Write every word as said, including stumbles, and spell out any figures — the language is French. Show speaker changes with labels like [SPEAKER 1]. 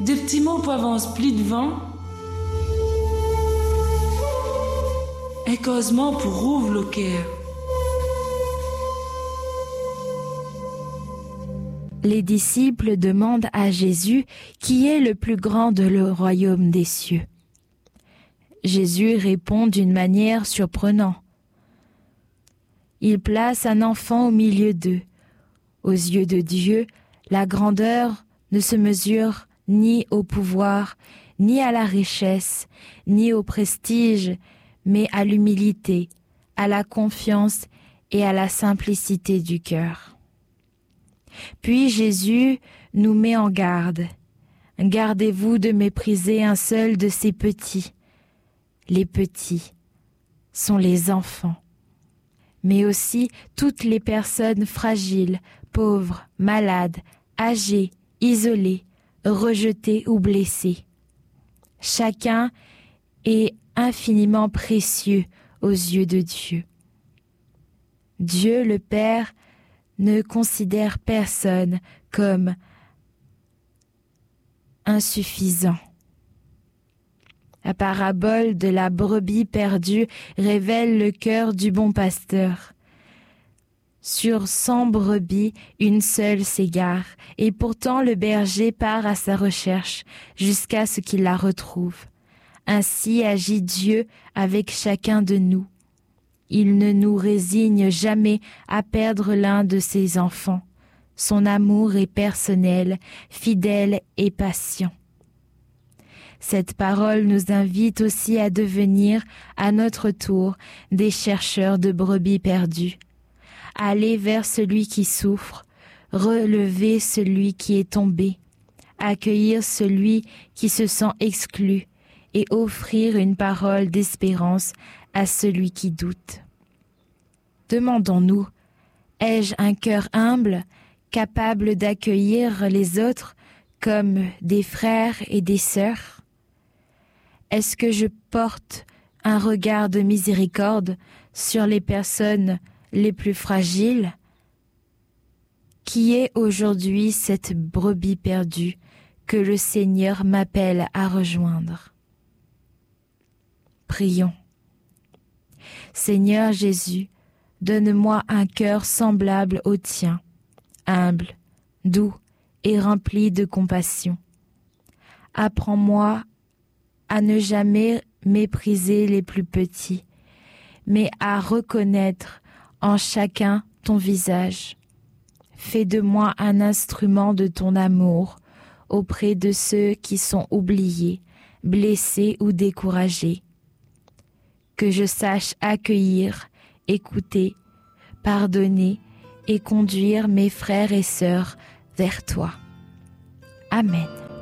[SPEAKER 1] des petits mots pour avancer plus devant, et causement pour ouvrir le cœur.
[SPEAKER 2] Les disciples demandent à Jésus qui est le plus grand de le royaume des cieux. Jésus répond d'une manière surprenante. Il place un enfant au milieu d'eux. Aux yeux de Dieu, la grandeur ne se mesure ni au pouvoir, ni à la richesse, ni au prestige, mais à l'humilité, à la confiance et à la simplicité du cœur. Puis Jésus nous met en garde. Gardez-vous de mépriser un seul de ces petits. Les petits sont les enfants, mais aussi toutes les personnes fragiles, pauvres, malades, âgées, isolées, rejetées ou blessées. Chacun est infiniment précieux aux yeux de Dieu. Dieu le Père ne considère personne comme insuffisant. La parabole de la brebis perdue révèle le cœur du bon pasteur. Sur cent brebis, une seule s'égare, et pourtant le berger part à sa recherche jusqu'à ce qu'il la retrouve. Ainsi agit Dieu avec chacun de nous. Il ne nous résigne jamais à perdre l'un de ses enfants. Son amour est personnel, fidèle et patient. Cette parole nous invite aussi à devenir, à notre tour, des chercheurs de brebis perdues. Aller vers celui qui souffre, relever celui qui est tombé, accueillir celui qui se sent exclu et offrir une parole d'espérance à celui qui doute. Demandons-nous, ai-je un cœur humble, capable d'accueillir les autres comme des frères et des sœurs? Est-ce que je porte un regard de miséricorde sur les personnes les plus fragiles? Qui est aujourd'hui cette brebis perdue que le Seigneur m'appelle à rejoindre? Prions. Seigneur Jésus, donne-moi un cœur semblable au tien, humble, doux et rempli de compassion. Apprends-moi à ne jamais mépriser les plus petits, mais à reconnaître en chacun ton visage. Fais de moi un instrument de ton amour auprès de ceux qui sont oubliés, blessés ou découragés. Que je sache accueillir, écouter, pardonner et conduire mes frères et sœurs vers toi. Amen.